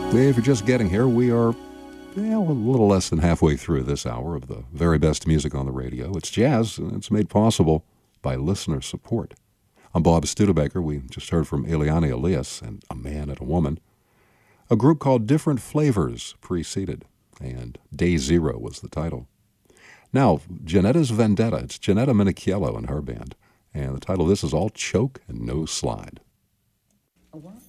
If you're just getting here, we are a little less than halfway through this hour of the very best music on the radio. It's jazz, and it's made possible by listener support. I'm Bob Studebaker. We just heard from Eliane Elias and A Man and a Woman. A group called Different Flavors preceded, and Day Zero was the title. Now, Janetta's Vendetta. It's Janetta Minicchiello and her band. And the title of this is All Choke and No Slide. What?